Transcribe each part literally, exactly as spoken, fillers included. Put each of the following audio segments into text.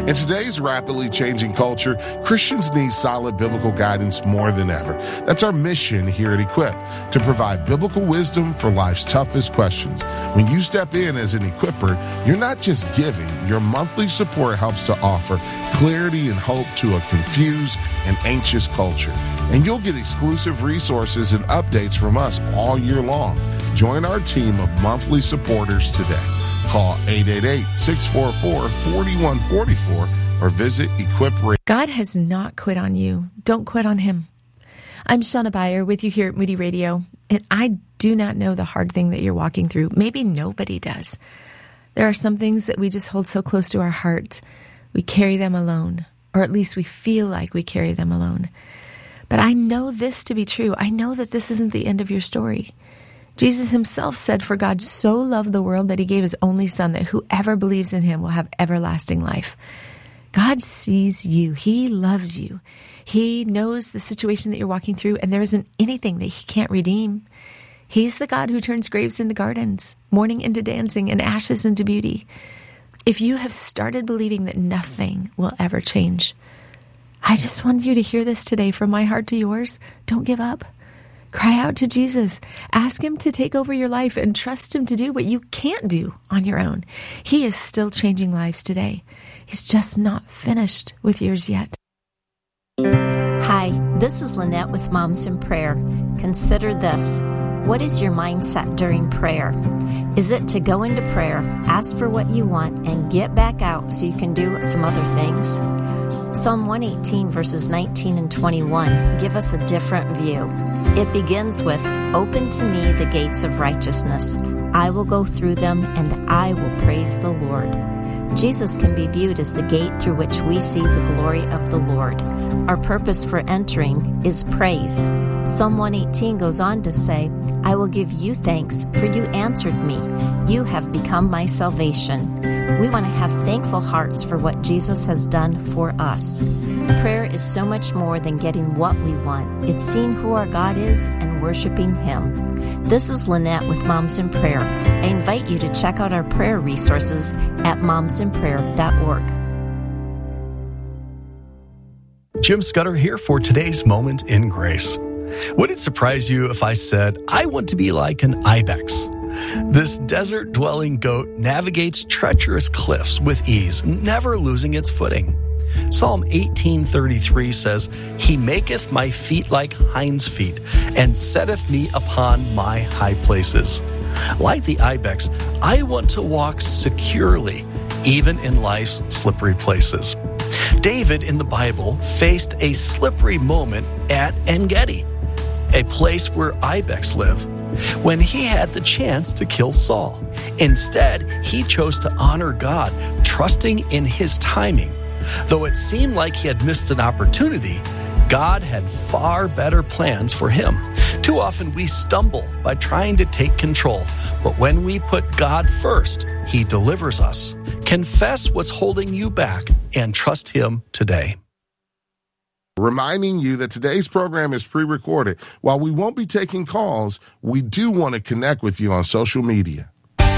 In today's rapidly changing culture, Christians need solid biblical guidance more than ever. That's our mission here at Equip, to provide biblical wisdom for life's toughest questions. When you step in as an equipper, you're not just giving. Your monthly support helps to offer clarity and hope to a confused and anxious culture. And you'll get exclusive resources and updates from us all year long. Join our team of monthly supporters today. Call eight eight eight, six four four, four one four four or visit Equip Radio. God has not quit on you. Don't quit on him. I'm Shauna Beyer with you here at Moody Radio, and I do not know the hard thing that you're walking through. Maybe nobody does. There are some things that we just hold so close to our heart. We carry them alone, or at least we feel like we carry them alone. But I know this to be true. I know that this isn't the end of your story. Jesus himself said, "For God so loved the world that he gave his only son, that whoever believes in him will have everlasting life." God sees you. He loves you. He knows the situation that you're walking through, and there isn't anything that he can't redeem. He's the God who turns graves into gardens, mourning into dancing, and ashes into beauty. If you have started believing that nothing will ever change, I just want you to hear this today from my heart to yours. Don't give up. Cry out to Jesus. Ask him to take over your life and trust him to do what you can't do on your own. He is still changing lives today. He's just not finished with yours yet. Hi, this is Lynette with Moms in Prayer. Consider this. What is your mindset during prayer? Is it to go into prayer, ask for what you want, and get back out so you can do some other things? Psalm one eighteen verses nineteen and twenty-one give us a different view. It begins with, "Open to me the gates of righteousness. I will go through them and I will praise the Lord." Jesus can be viewed as the gate through which we see the glory of the Lord. Our purpose for entering is praise. Psalm one eighteen goes on to say, "I will give you thanks, for you answered me. You have become my salvation." We want to have thankful hearts for what Jesus has done for us. Prayer is so much more than getting what we want. It's seeing who our God is and worshiping him. This is Lynette with Moms in Prayer. I invite you to check out our prayer resources at moms in prayer dot org. Jim Scudder here for today's Moment in Grace. Would it surprise you if I said, I want to be like an ibex? This desert-dwelling goat navigates treacherous cliffs with ease, never losing its footing. Psalm eighteen thirty-three says, "He maketh my feet like hinds' feet, and setteth me upon my high places." Like the ibex, I want to walk securely, even in life's slippery places. David in the Bible faced a slippery moment at En-Gedi, a place where ibex live, when he had the chance to kill Saul. Instead, he chose to honor God, trusting in his timing. Though it seemed like he had missed an opportunity, God had far better plans for him. Too often we stumble by trying to take control, but when we put God first, he delivers us. Confess what's holding you back and trust him today. Reminding you that today's program is pre-recorded. While we won't be taking calls, we do want to connect with you on social media.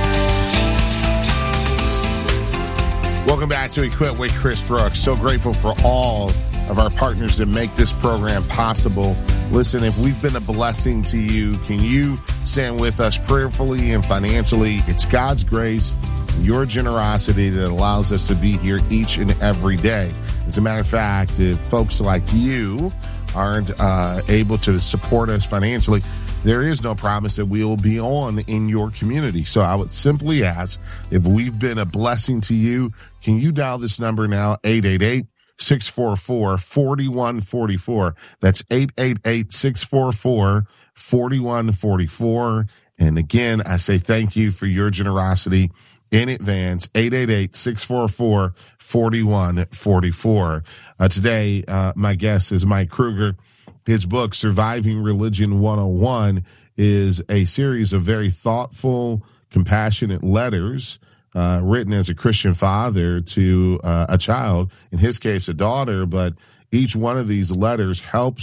Welcome back to Equip with Chris Brooks. So grateful for all of our partners that make this program possible. Listen, if we've been a blessing to you, can you stand with us prayerfully and financially? It's God's grace, your generosity that allows us to be here each and every day. As a matter of fact, if folks like you aren't uh, able to support us financially, there is no promise that we will be on in your community. So I would simply ask, if we've been a blessing to you, can you dial this number now, eight eight eight, six four four, four one four four. That's eight eight eight, six four four, four one four four. And again, I say thank you for your generosity in advance, eight eight eight, six four four, four one four four. Uh, today, uh, my guest is Mike Kruger. His book, Surviving Religion one oh one, is a series of very thoughtful, compassionate letters uh, written as a Christian father to uh, a child, in his case, a daughter, but each one of these letters helps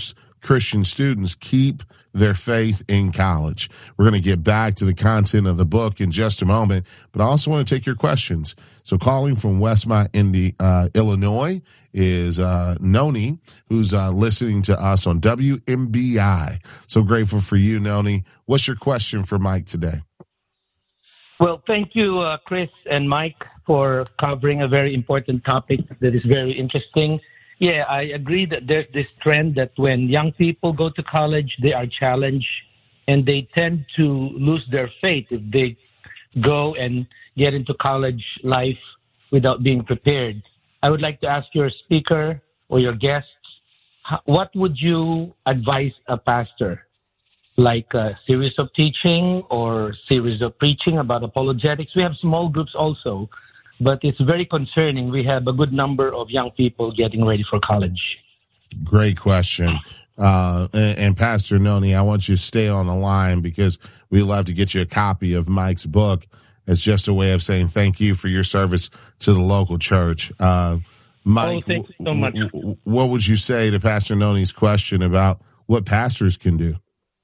Christian students keep their faith in college? We're going to get back to the content of the book in just a moment, but I also want to take your questions. So calling from Westmont, Indi- uh, Illinois is uh, Noni, who's uh, listening to us on W M B I. So grateful for you, Noni. What's your question for Mike today? Well, thank you, uh, Chris and Mike, for covering a very important topic that is very interesting. Yeah, I agree that there's this trend that when young people go to college, they are challenged and they tend to lose their faith if they go and get into college life without being prepared. I would like to ask your speaker or your guests, what would you advise a pastor? Like a series of teaching or series of preaching about apologetics? We have small groups also, but it's very concerning. We have a good number of young people getting ready for college. Great question. Uh, and, and Pastor Noni, I want you to stay on the line because we'd love to get you a copy of Mike's book. It's just a way of saying thank you for your service to the local church. Uh, Mike, oh, thank you so much. W- w- what would you say to Pastor Noni's question about what pastors can do?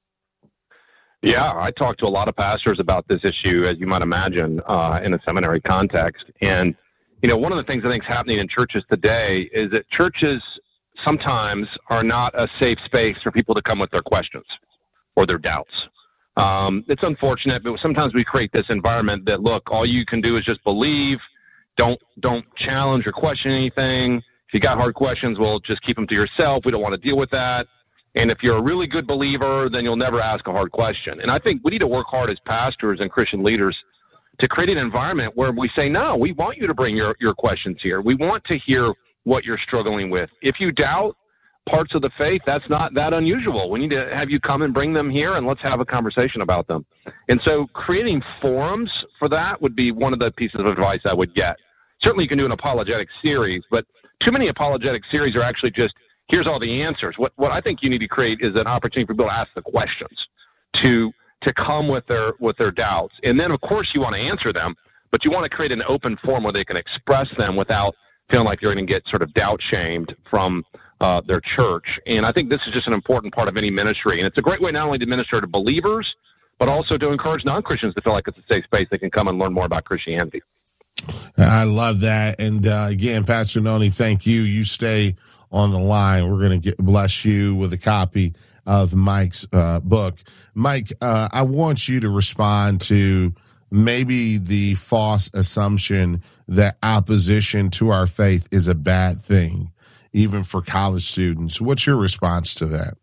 Yeah, I talk to a lot of pastors about this issue, as you might imagine, uh, in a seminary context. And, you know, one of the things I think is happening in churches today is that churches sometimes are not a safe space for people to come with their questions or their doubts. Um, it's unfortunate, but sometimes we create this environment that, look, all you can do is just believe, don't don't challenge or question anything. If you got hard questions, well, just keep them to yourself. We don't want to deal with that. And if you're a really good believer, then you'll never ask a hard question. And I think we need to work hard as pastors and Christian leaders to create an environment where we say, no, we want you to bring your, your questions here. We want to hear what you're struggling with. If you doubt parts of the faith, that's not that unusual. We need to have you come and bring them here, and let's have a conversation about them. And so creating forums for that would be one of the pieces of advice I would get. Certainly you can do an apologetic series, but too many apologetic series are actually just, here's all the answers. What what I think you need to create is an opportunity for people to ask the questions, to to come with their with their doubts. And then, of course, you want to answer them, but you want to create an open forum where they can express them without feeling like they're going to get sort of doubt-shamed from uh, their church. And I think this is just an important part of any ministry. And it's a great way not only to minister to believers, but also to encourage non-Christians to feel like it's a safe space they can come and learn more about Christianity. I love that. And uh, again, Pastor Noni, thank you. You stay on the line. We're going to bless you with a copy of Mike's uh, book. Mike, uh, I want you to respond to maybe the false assumption that opposition to our faith is a bad thing, even for college students. What's your response to that?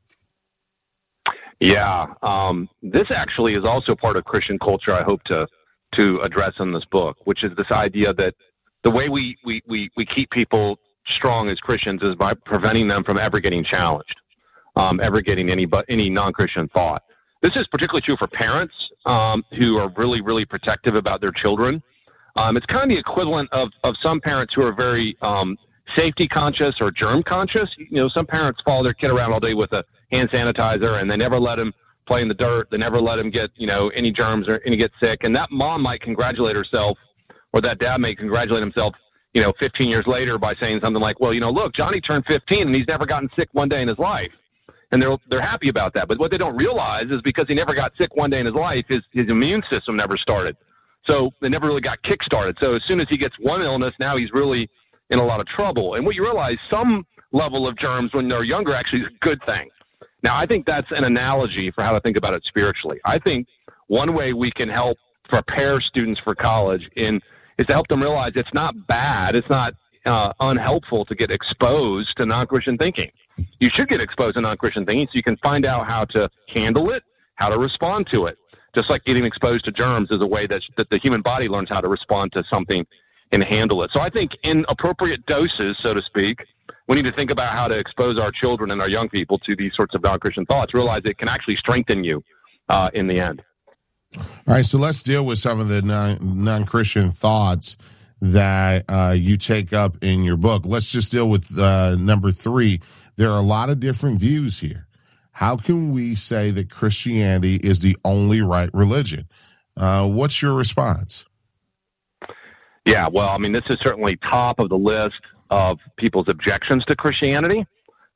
Yeah, um, this actually is also part of Christian culture I hope to to address in this book, which is this idea that the way we, we, we, we keep people strong as Christians is by preventing them from ever getting challenged, um, ever getting any but any non-Christian thought. This is particularly true for parents um, who are really, really protective about their children. Um, it's kind of the equivalent of, of some parents who are very um, safety conscious or germ conscious. You know, some parents follow their kid around all day with a hand sanitizer, and they never let him play in the dirt. They never let him get, you know, any germs or any get sick. And that mom might congratulate herself, or that dad may congratulate himself, you know, fifteen years later by saying something like, well, you know, look, Johnny turned fifteen and he's never gotten sick one day in his life. And they're they're happy about that. But what they don't realize is because he never got sick one day in his life, his, his immune system never started. So they never really got kick-started. So as soon as he gets one illness, now he's really in a lot of trouble. And what you realize, some level of germs when they're younger actually is a good thing. Now, I think that's an analogy for how to think about it spiritually. I think one way we can help prepare students for college in is to help them realize it's not bad, it's not uh, unhelpful to get exposed to non-Christian thinking. You should get exposed to non-Christian thinking so you can find out how to handle it, how to respond to it. Just like getting exposed to germs is a way that, that the human body learns how to respond to something and handle it. So I think in appropriate doses, so to speak, we need to think about how to expose our children and our young people to these sorts of non-Christian thoughts, realize it can actually strengthen you uh, in the end. All right, so let's deal with some of the non, non-Christian thoughts that uh, you take up in your book. Let's just deal with uh, number three. There are a lot of different views here. How can we say that Christianity is the only right religion? Uh, what's your response? Yeah, well, I mean, this is certainly top of the list of people's objections to Christianity.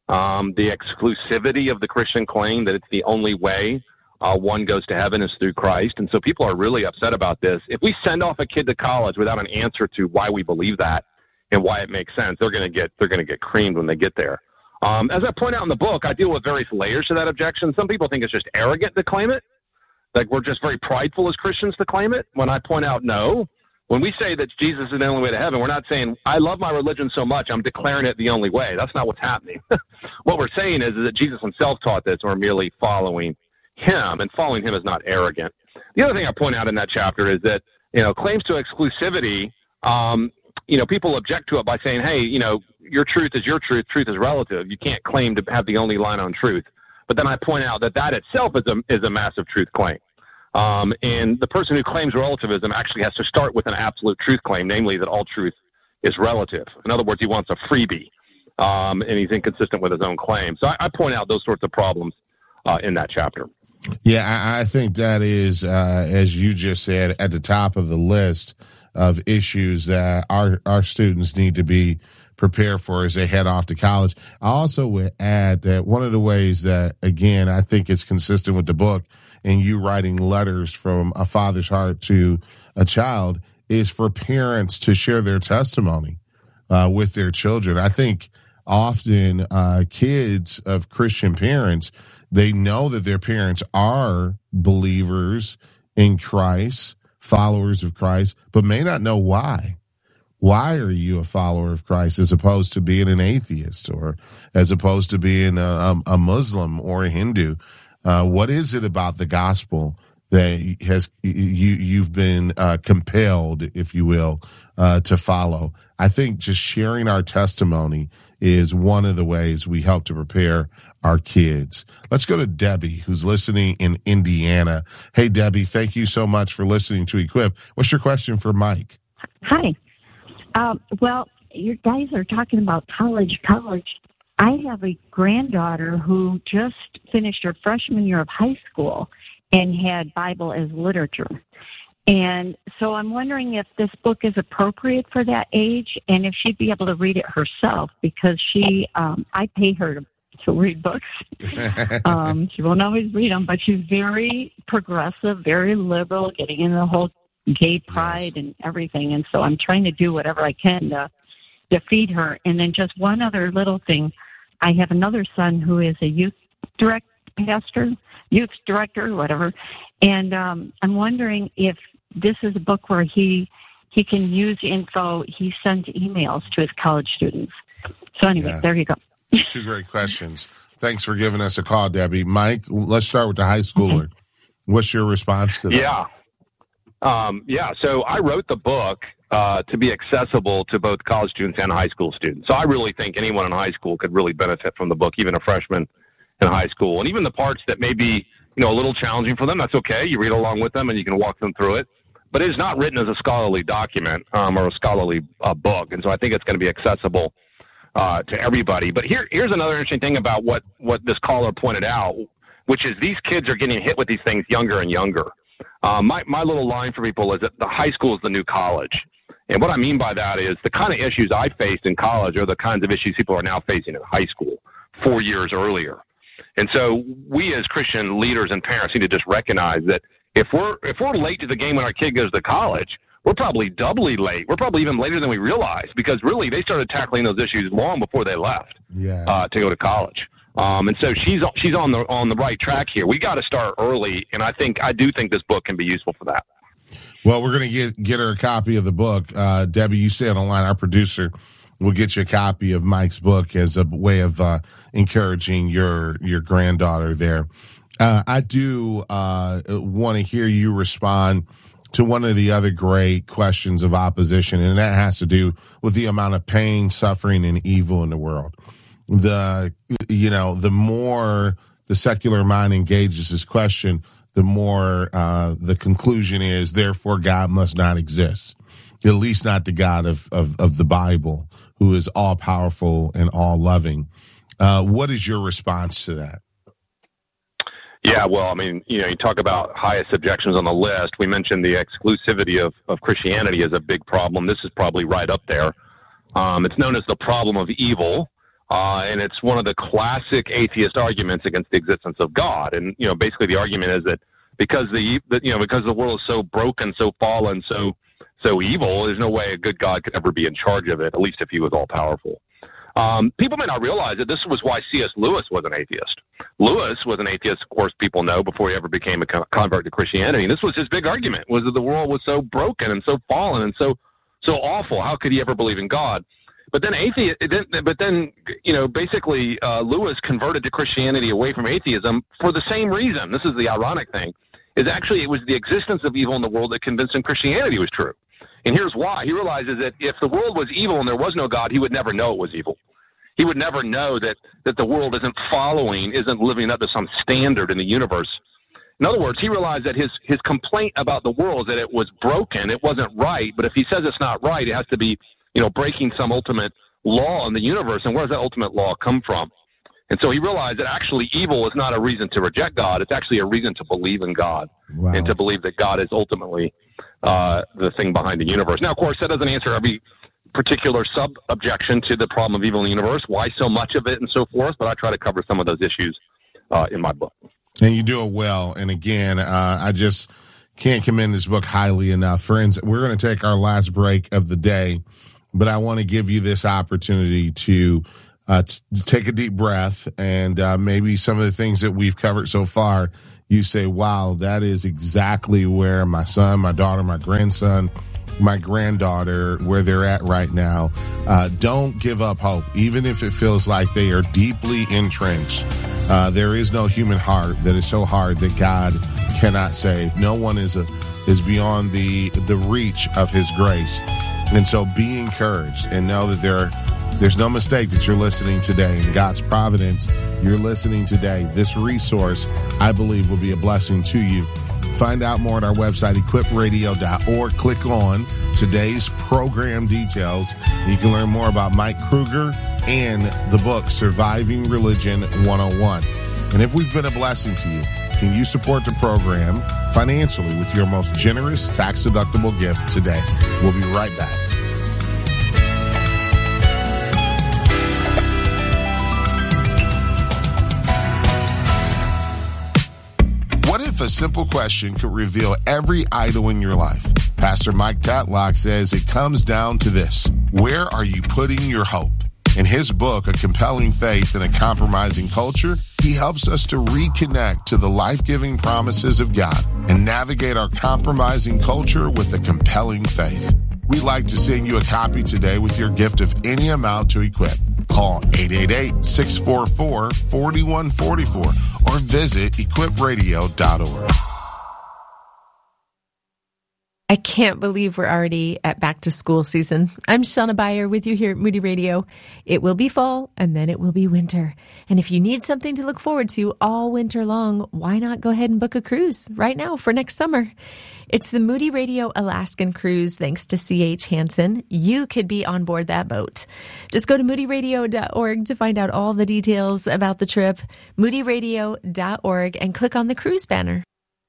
um, the exclusivity of the Christian claim that it's the only way uh, one goes to heaven is through Christ. And so people are really upset about this. If we send off a kid to college without an answer to why we believe that and why it makes sense, they're going to get they're going to get creamed when they get there. Um, as I point out in the book, I deal with various layers to that objection. Some people think it's just arrogant to claim it, like we're just very prideful as Christians to claim it. When I point out, no, when we say that Jesus is the only way to heaven, we're not saying, I love my religion so much, I'm declaring it the only way. That's not what's happening. What we're saying is, is that Jesus himself taught this, and we're merely following him, and following him is not arrogant. The other thing I point out in that chapter is that, you know, claims to exclusivity, um, you know, people object to it by saying, hey, you know, your truth is your truth, truth is relative. You can't claim to have the only line on truth. But then I point out that that itself is a, is a massive truth claim. Um, and the person who claims relativism actually has to start with an absolute truth claim, namely that all truth is relative. In other words, he wants a freebie, um, and he's inconsistent with his own claim. So I, I point out those sorts of problems uh, in that chapter. Yeah, I, I think that is, uh, as you just said, at the top of the list of issues that our, our students need to be prepared for as they head off to college. I also would add that one of the ways that, again, I think is consistent with the book and you writing letters from a father's heart to a child is for parents to share their testimony uh, with their children. I think often uh, kids of Christian parents, they know that their parents are believers in Christ, followers of Christ, but may not know why. Why are you a follower of Christ as opposed to being an atheist or as opposed to being a, a Muslim or a Hindu? Uh, what is it about the gospel that has you you've been uh, compelled, if you will, uh, to follow? I think just sharing our testimony is one of the ways we help to prepare our kids. Let's go to Debbie, who's listening in Indiana. Hey, Debbie, thank you so much for listening to Equip. What's your question for Mike? Hi. Um, well, you guys are talking about college, college. I have a granddaughter who just finished her freshman year of high school and had Bible as literature. And so I'm wondering if this book is appropriate for that age and if she'd be able to read it herself, because she, um, I pay her to, to read books. um, she won't always read them, but she's very progressive, very liberal, getting into the whole gay pride and everything. And so I'm trying to do whatever I can to, to feed her. And then just one other little thing. I have another son who is a youth direct pastor, youth director, whatever. And um, I'm wondering if this is a book where he he can use info. He sends emails to his college students. So anyway, yeah. There you go. Two great questions. Thanks for giving us a call, Debbie. Mike, let's start with the high schooler. Okay. What's your response to that? Yeah. Um, yeah, so I wrote the book uh, to be accessible to both college students and high school students. So I really think anyone in high school could really benefit from the book, even a freshman in high school. And even the parts that may be, you know, a little challenging for them, that's okay. You read along with them and you can walk them through it. But it is not written as a scholarly document um, or a scholarly uh, book. And so I think it's going to be accessible uh, to everybody. But here, here's another interesting thing about what, what this caller pointed out, which is these kids are getting hit with these things younger and younger. Uh, my, my little line for people is that the high school is the new college. And what I mean by that is the kind of issues I faced in college are the kinds of issues people are now facing in high school four years earlier. And so we as Christian leaders and parents need to just recognize that if we're if we're late to the game when our kid goes to college, we're probably doubly late. We're probably even later than we realize, because really they started tackling those issues long before they left yeah. uh, to go to college. Um, and so she's she's on the on the right track here. We got to start early, and I think I do think this book can be useful for that. Well, we're going to get get her a copy of the book. Uh, Debbie, you stay on the line. Our producer will get you a copy of Mike's book as a way of uh, encouraging your your granddaughter there. Uh, I do uh, want to hear you respond to one of the other great questions of opposition, and that has to do with the amount of pain, suffering, and evil in the world. The, you know, the more the secular mind engages this question, the more uh, the conclusion is, therefore, God must not exist, at least not the God of, of, of the Bible, who is all powerful and all loving. Uh, what is your response to that? Yeah, well, I mean, you know, you talk about highest objections on the list. We mentioned the exclusivity of, of Christianity is a big problem. This is probably right up there. Um, it's known as the problem of evil. Uh, and it's one of the classic atheist arguments against the existence of God. And, you know, basically the argument is that because the, you know, because the world is so broken, so fallen, so, so evil, there's no way a good God could ever be in charge of it, at least if he was all powerful. Um, people may not realize that this was why C S Lewis was an atheist. Lewis was an atheist, of course, people know, before he ever became a convert to Christianity. And this was his big argument, was that the world was so broken and so fallen and so so awful. How could he ever believe in God? But then atheist, but then, you know, basically uh, Lewis converted to Christianity away from atheism for the same reason. This is the ironic thing, is actually it was the existence of evil in the world that convinced him Christianity was true. And here's why. He realizes that if the world was evil and there was no God, he would never know it was evil. He would never know that, that the world isn't following, isn't living up to some standard in the universe. In other words, he realized that his, his complaint about the world is that it was broken, it wasn't right, but if he says it's not right, it has to be, you know, breaking some ultimate law in the universe. And where does that ultimate law come from? And so he realized that actually evil is not a reason to reject God. It's actually a reason to believe in God. Wow. And to believe that God is ultimately uh, the thing behind the universe. Now, of course, that doesn't answer every particular sub-objection to the problem of evil in the universe, why so much of it and so forth, but I try to cover some of those issues uh, in my book. And you do it well. And again, uh, I just can't commend this book highly enough. Friends, we're going to take our last break of the day, but I want to give you this opportunity to uh, t- take a deep breath, and uh, maybe some of the things that we've covered so far, you say, wow, that is exactly where my son, my daughter, my grandson, my granddaughter, where they're at right now. Uh, don't give up hope, even if it feels like they are deeply entrenched. Uh, there is no human heart that is so hard that God cannot save. No one is a, is beyond the the reach of his grace. And so be encouraged and know that there there's no mistake that you're listening today. In God's providence, you're listening today. This resource, I believe, will be a blessing to you. Find out more at our website, equip radio dot org. Click on today's program details. You can learn more about Mike Kruger and the book, Surviving Religion one oh one. And if we've been a blessing to you, can you support the program financially with your most generous tax-deductible gift today? We'll be right back. What if a simple question could reveal every idol in your life? Pastor Mike Tatlock says it comes down to this: where are you putting your hope? In his book, A Compelling Faith in a Compromising Culture, he helps us to reconnect to the life-giving promises of God and navigate our compromising culture with a compelling faith. We'd like to send you a copy today with your gift of any amount to equip. Call eight eight eight, six four four, four one four four or visit equip radio dot org. I can't believe we're already at back to school season. I'm Shauna Beyer with you here at Moody Radio. It will be fall and then it will be winter. And if you need something to look forward to all winter long, why not go ahead and book a cruise right now for next summer? It's the Moody Radio Alaskan Cruise, thanks to C H Hansen. You could be on board that boat. Just go to moody radio dot org to find out all the details about the trip, moody radio dot org, and click on the cruise banner.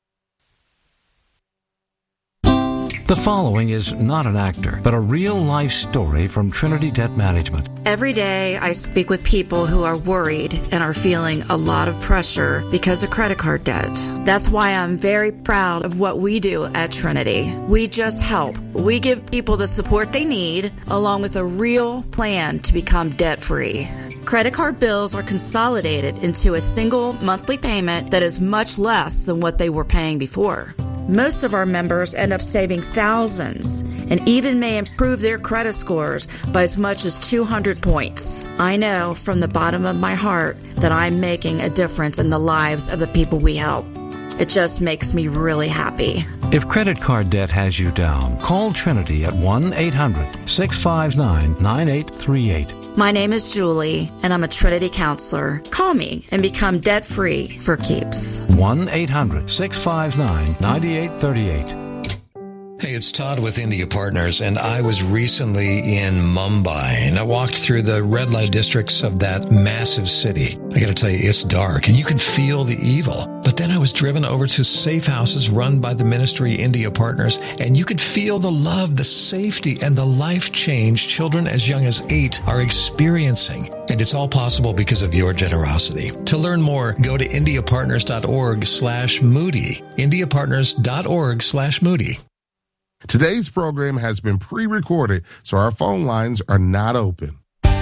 The following is not an actor, but a real-life story from Trinity Debt Management. Every day I speak with people who are worried and are feeling a lot of pressure because of credit card debt. That's why I'm very proud of what we do at Trinity. We just help. We give people the support they need, along with a real plan to become debt-free. Credit card bills are consolidated into a single monthly payment that is much less than what they were paying before. Most of our members end up saving thousands and even may improve their credit scores by as much as two hundred points. I know from the bottom of my heart that I'm making a difference in the lives of the people we help. It just makes me really happy. If credit card debt has you down, call Trinity at one eight hundred, six five nine, nine eight three eight. My name is Julie, and I'm a Trinity counselor. Call me and become debt-free for keeps. one eight hundred, six five nine, nine eight three eight. Hey, it's Todd with India Partners, and I was recently in Mumbai, and I walked through the red light districts of that massive city. I got to tell you, it's dark, and you can feel the evil. But then I was driven over to safe houses run by the ministry India Partners, and you could feel the love, the safety, and the life change children as young as eight are experiencing. And it's all possible because of your generosity. To learn more, go to indiapartners.org slash Moody. indiapartners.org slash Moody. Today's program has been pre-recorded, so our phone lines are not open.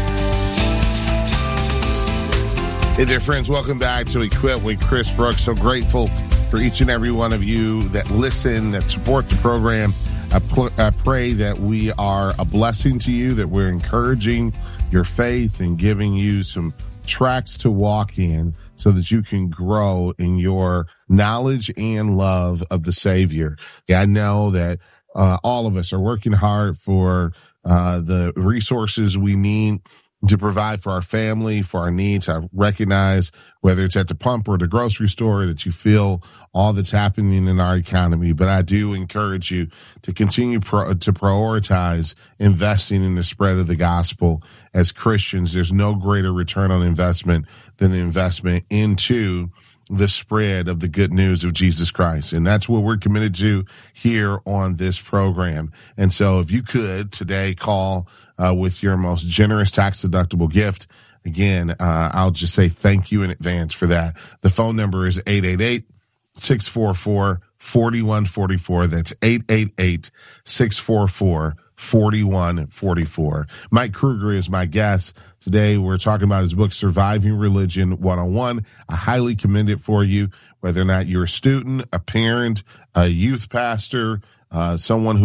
Hey there, friends. Welcome back to Equip with Chris Brooks. So grateful for each and every one of you that listen, that support the program. I, pl- I pray that we are a blessing to you, that we're encouraging your faith and giving you some tracks to walk in so that you can grow in your knowledge and love of the Savior. Yeah, I know that Uh, all of us are working hard for uh, the resources we need to provide for our family, for our needs. I recognize whether it's at the pump or the grocery store that you feel all that's happening in our economy. But I do encourage you to continue pro- to prioritize investing in the spread of the gospel. As Christians, there's no greater return on investment than the investment into the spread of the good news of Jesus Christ. And that's what we're committed to here on this program. And so if you could today call uh, with your most generous tax deductible gift, again, uh, I'll just say thank you in advance for that. The phone number is eight eight eight, six four four, four one four four. That's eight eight eight, six four four, four one four four. Mike Kruger is my guest. Today we're talking about his book, Surviving Religion one oh one. I highly commend it for you, whether or not you're a student, a parent, a youth pastor, uh, someone who